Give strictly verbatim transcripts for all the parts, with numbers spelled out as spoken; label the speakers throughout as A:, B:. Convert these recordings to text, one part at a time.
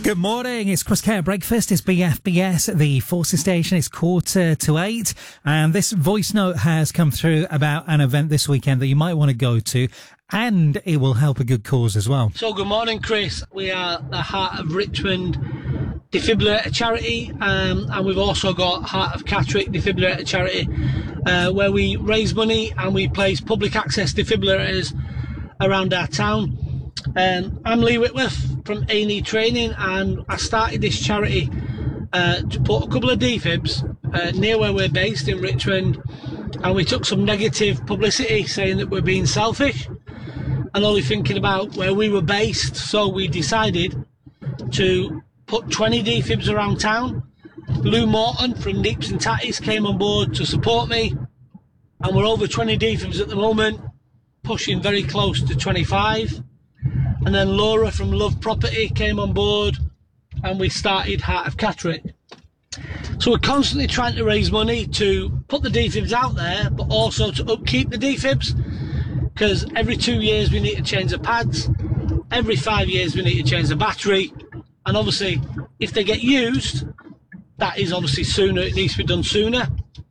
A: Good morning, it's Chris Care Breakfast, it's B F B S, the Forces Station, it's quarter to eight, and this voice note has come through about an event this weekend that you might want to go to, and it will help a good cause as well.
B: So good morning, Chris. We are the Heart of Richmond Defibrillator Charity, um, and we've also got Heart of Catterick Defibrillator Charity, uh, where we raise money and we place public access defibrillators around our town. Um, I'm Lee Whitworth from A and E Training, and I started this charity uh, to put a couple of defibs uh, near where we're based in Richmond, and we took some negative publicity saying that we're being selfish and only thinking about where we were based, so we decided to put twenty defibs around town. Lou Morton from Neeps and Tatties came on board to support me, and we're over twenty defibs at the moment, pushing very close to twenty-five. And then Laura from Love Property came on board, and we started Heart of Catterick. So we're constantly trying to raise money to put the defibs out there, but also to upkeep the defibs, because every two years we need to change the pads, every five years we need to change the battery, and obviously if they get used, that is obviously sooner, it needs to be done sooner.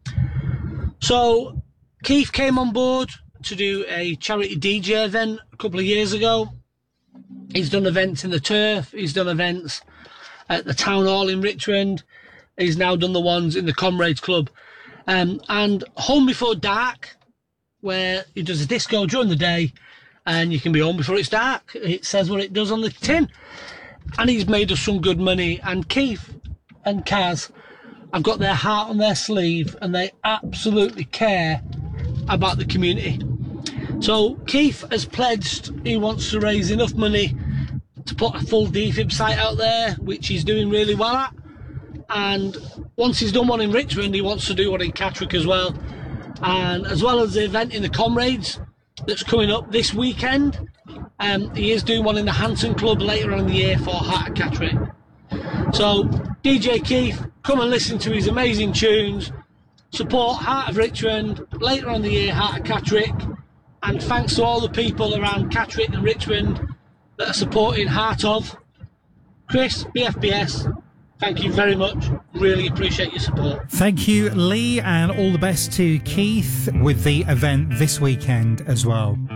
B: So Keith came on board to do a charity D J event a couple of years ago. He's done events in the turf, he's done events at the town hall in Richmond, he's now done the ones in the Comrades Club, um, and Home Before Dark, where he does a disco during the day and you can be home before it's dark. It says what it does on the tin, and he's made us some good money. And Keith and Kaz have got their heart on their sleeve and they absolutely care about the community. So Keith has pledged he wants to raise enough money to put a full defib site out there, which he's doing really well at, and once he's done one in Richmond he wants to do one in Catterick as well, and as well as the event in the Comrades that's coming up this weekend, um, he is doing one in the Hanson Club later on in the year for Heart of Catterick. So D J Keith, come and listen to his amazing tunes, support Heart of Richmond, later on in the year Heart of Catterick. And thanks to all the people around Catterick and Richmond that are supporting Heart of. Chris, B F B S, thank you very much. Really appreciate your support.
A: Thank you, Lee, and all the best to Keith with the event this weekend as well.